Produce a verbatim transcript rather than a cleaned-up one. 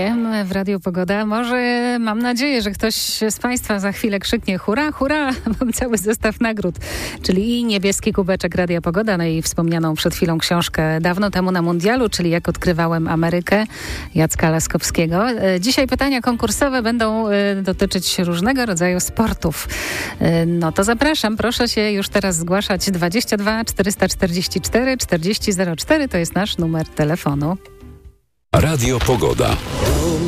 osiem w Radiu Pogoda. Może, mam nadzieję, że ktoś z Państwa za chwilę krzyknie hurra, hurra, mam cały zestaw nagród, czyli i niebieski kubeczek Radia Pogoda, no i wspomnianą przed chwilą książkę Dawno temu na mundialu, czyli Jak odkrywałem Amerykę Jacka Laskowskiego. Dzisiaj pytania konkursowe będą dotyczyć różnego rodzaju sportów. No to zapraszam, proszę się już teraz zgłaszać. dwadzieścia dwa czterysta czterdzieści cztery czterdzieści zero cztery to jest nasz numer telefonu. Radio Pogoda.